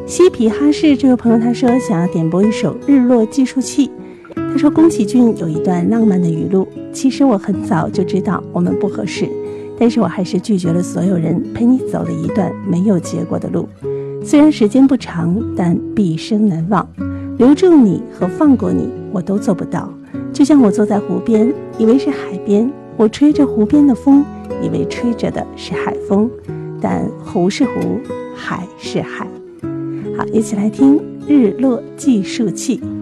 西皮哈士这位朋友他说想要点播一首《日落计数器》。他说宫崎骏有一段浪漫的语录，其实我很早就知道我们不合适，但是我还是拒绝了所有人，陪你走了一段没有结果的路。虽然时间不长，但毕生难忘。留住你和放过你我都做不到，就像我坐在湖边，以为是海边，我吹着湖边的风，以为吹着的是海风，但湖是湖，海是海。好，一起来听日落计数器。